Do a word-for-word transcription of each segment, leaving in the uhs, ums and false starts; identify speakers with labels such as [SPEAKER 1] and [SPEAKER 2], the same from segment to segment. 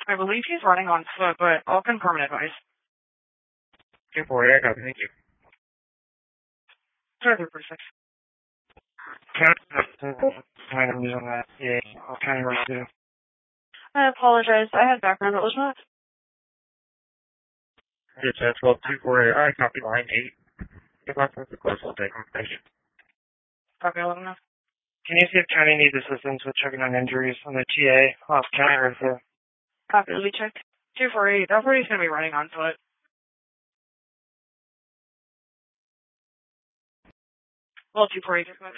[SPEAKER 1] I believe he's running on foot, but I'll confirm and advise.
[SPEAKER 2] two four eight, I copy, thank you.
[SPEAKER 1] Sorry, three forty-six.
[SPEAKER 2] Kind of on that. Yeah, I'll kind of rush through.
[SPEAKER 1] I apologize. I had background. What was that?
[SPEAKER 2] It's at twelve two four eight, I copy line eight. If I put the close, I'll take information.
[SPEAKER 1] Copy eleven now.
[SPEAKER 2] Can you see if County needs assistance with checking on injuries on the T A off County right there?
[SPEAKER 1] Copy, let me check. two four eight, that party's going to be running on foot. Well, two four eight, dispatch.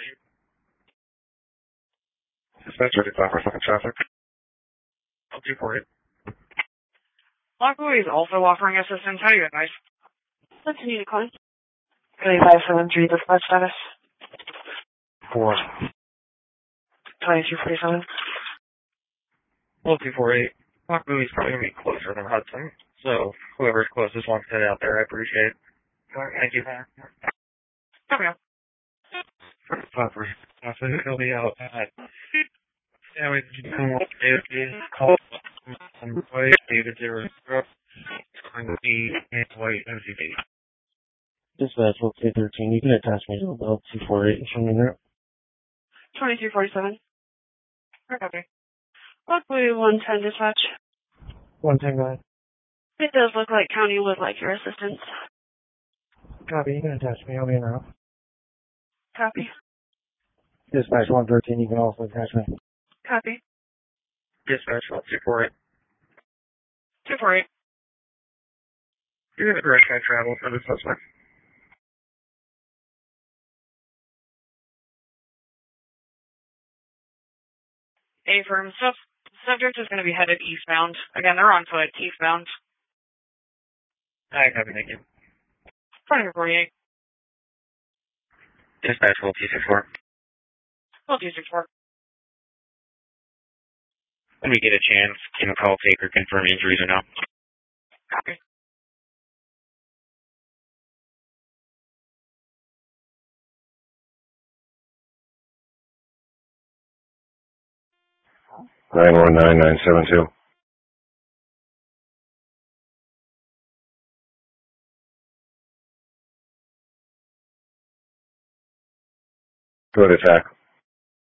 [SPEAKER 2] Dispatch thirty-five for second traffic. two four eight.
[SPEAKER 1] Lockboy is also offering assistance. How do you advise? Continue to call.
[SPEAKER 2] twenty-five seven three, dispatch status. Four.
[SPEAKER 1] twenty-two forty-seven.
[SPEAKER 2] Well, two four eight. Lockboy's probably going to be closer than Hudson, so whoever's closest wants to head out there, I appreciate it. All right, thank you.
[SPEAKER 1] Okay.
[SPEAKER 2] Proper. So he'll be out at... Yeah, we can David call some way, David zero zero. It's going to be white M C B. Dispatch, one two thirteen. You can attach me to about two four eight from there.
[SPEAKER 1] twenty-two forty-seven. Okay. Lockboy one ten, dispatch.
[SPEAKER 2] one ten, go ahead.
[SPEAKER 1] It does look like County would like your assistance.
[SPEAKER 2] Copy, you can attach me. I'll be in route.
[SPEAKER 1] Copy.
[SPEAKER 2] Dispatch one thirteen, you can also attach me.
[SPEAKER 1] Copy.
[SPEAKER 2] Dispatch two four eight.
[SPEAKER 1] two four eight.
[SPEAKER 2] You're going to direct I travel for the suspect.
[SPEAKER 1] Affirm. Sub subject is going to be headed eastbound. Again, they're on foot, eastbound.
[SPEAKER 2] I copy, thank you.
[SPEAKER 1] twenty-two forty-eight.
[SPEAKER 2] Dispatch twelve two six four.
[SPEAKER 1] twelve two six four.
[SPEAKER 2] When we get a chance, can you call, take, or confirm injuries or not?
[SPEAKER 1] Copy.
[SPEAKER 2] nine one nine nine seven two. Go to attack.